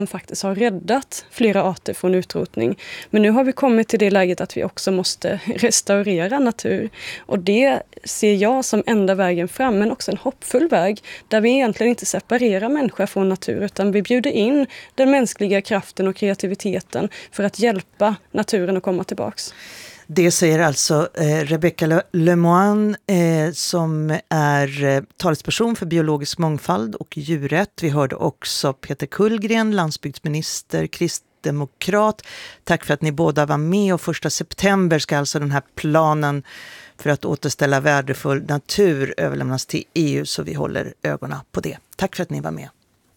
som faktiskt har räddat flera arter från utrotning. Men nu har vi kommit till det läget att vi också måste restaurera natur. Och det ser jag som enda vägen fram, men också en hoppfull väg där vi egentligen inte separerar människa från natur, utan vi bjuder in den mänskliga kraften och kreativiteten för att hjälpa naturen att komma tillbaks. Det säger alltså Rebecca Lemoine som är talesperson för biologisk mångfald och djurrätt. Vi hörde också Peter Kullgren, landsbygdsminister, kristdemokrat. Tack för att ni båda var med, och 1 september ska alltså den här planen för att återställa värdefull natur överlämnas till EU, så vi håller ögonen på det. Tack för att ni var med.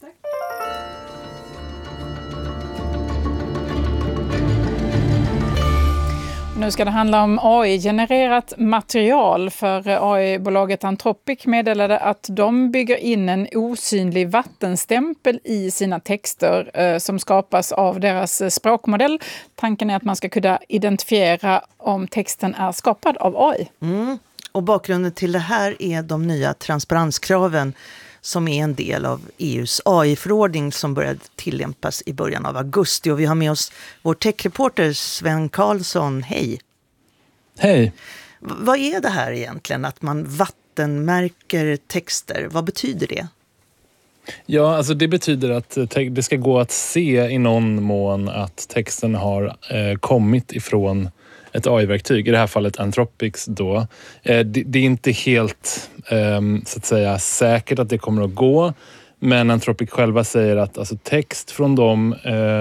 Nu ska det handla om AI-genererat material, för AI-bolaget Anthropic meddelade att de bygger in en osynlig vattenstämpel i sina texter som skapas av deras språkmodell. Tanken är att man ska kunna identifiera om texten är skapad av AI. Och bakgrunden till det här är de nya transparenskraven som är en del av EUs AI-förordning som började tillämpas i början av augusti. Och vi har med oss vår techreporter Sven Karlsson. Hej! Hej! Vad är det här egentligen, att man vattenmärker texter? Vad betyder det? Ja, alltså det betyder att det ska gå att se i någon mån att texten har kommit ifrån ett AI-verktyg, i det här fallet Anthropics då. Det är inte helt så att säga säkert att det kommer att gå, men Anthropic själva säger att alltså, text från dem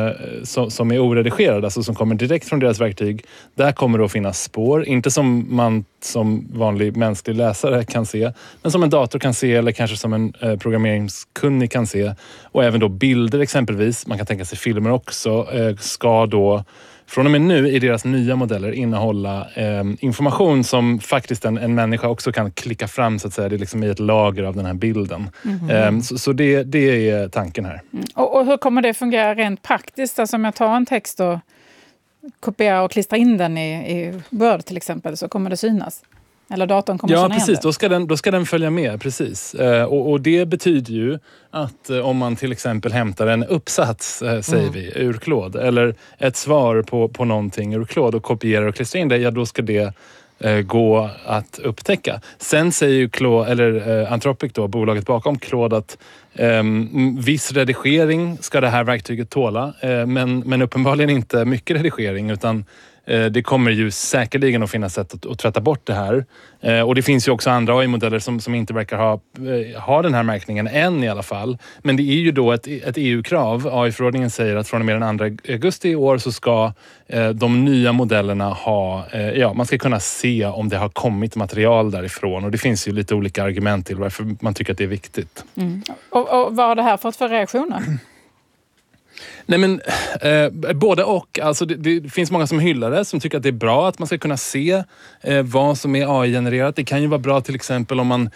som är oredigerad, alltså som kommer direkt från deras verktyg, där kommer det att finnas spår. Inte som man som vanlig mänsklig läsare kan se, men som en dator kan se, eller kanske som en programmeringskunnig kan se. Och även då bilder exempelvis, man kan tänka sig filmer också, ska då från och med nu i deras nya modeller innehålla information som faktiskt en människa också kan klicka fram, så att säga. Det är liksom i ett lager av den här bilden. Så det är tanken här. Och hur kommer det fungera rent praktiskt? Alltså om jag tar en text och kopierar och klistrar in den i Word till exempel, så kommer det synas? Eller datorn kommer känna igen det? Ja, precis. Då ska den följa med, precis. Och det betyder ju att om man till exempel hämtar en uppsats, säger vi, ur Claude, eller ett svar på någonting ur Claude och kopierar och klistrar in det, ja då ska det gå att upptäcka. Sen säger ju Anthropic då, bolaget bakom Claude, att viss redigering ska det här verktyget tåla, men uppenbarligen inte mycket redigering, utan det kommer ju säkerligen att finnas sätt att tvätta bort det här. Och det finns ju också andra AI-modeller som inte verkar ha den här märkningen än i alla fall. Men det är ju då ett EU-krav. AI-förordningen säger att från och med den 2 augusti i år så ska de nya modellerna man ska kunna se om det har kommit material därifrån. Och det finns ju lite olika argument till varför man tycker att det är viktigt. Och vad har det här fått för reaktioner? Nej, men både och. Alltså det finns många som hyllar det, som tycker att det är bra att man ska kunna se vad som är AI-genererat. Det kan ju vara bra till exempel om man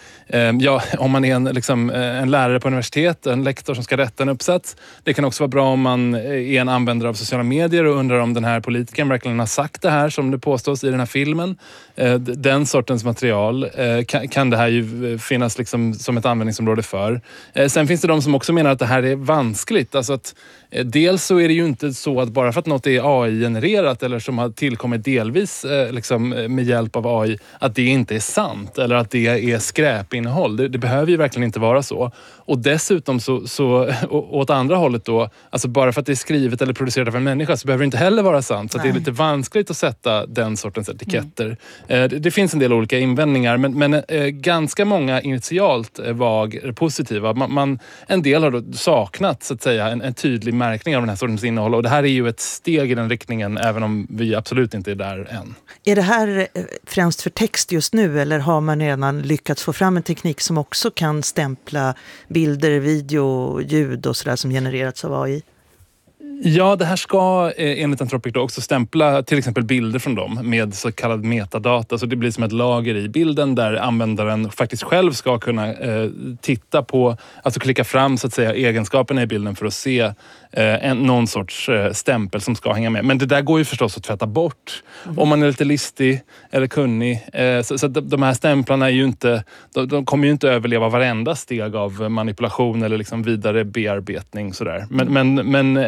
är en lärare på universitet, en lektor som ska rätta en uppsats. Det kan också vara bra om man är en användare av sociala medier och undrar om den här politikern verkligen har sagt det här som det påstås i den här filmen. Den sortens material kan det här ju finnas liksom som ett användningsområde för. Sen finns det de som också menar att det här är vanskligt. Alltså att dels så är det ju inte så att bara för att något är AI-genererat eller som har tillkommit delvis med hjälp av AI, att det inte är sant eller att det är skräpinnehåll. Det behöver ju verkligen inte vara så. Och dessutom så åt andra hållet då, alltså bara för att det är skrivet eller producerat av en människa, så behöver det inte heller vara sant. Så det är lite vanskligt att sätta den sortens etiketter. Det finns en del olika invändningar, men ganska många initialt var positiva. En del har då saknat, så att säga, en tydlig märkning av den här sortens innehåll, och det här är ju ett steg i den riktningen, även om vi absolut inte är där än. Är det här främst för text just nu, eller har man redan lyckats få fram en teknik som också kan stämpla bilder, video, ljud och sådär som genererats av AI? Ja, det här ska enligt Anthropic då också stämpla till exempel bilder från dem med så kallad metadata. Så det blir som ett lager i bilden där användaren faktiskt själv ska kunna titta på, alltså klicka fram så att säga egenskaperna i bilden för att se någon sorts stämpel som ska hänga med. Men det där går ju förstås att tvätta bort om man är lite listig eller kunnig. Så de här stämplarna är ju inte, de kommer ju inte överleva varenda steg av manipulation eller liksom vidare bearbetning sådär. Men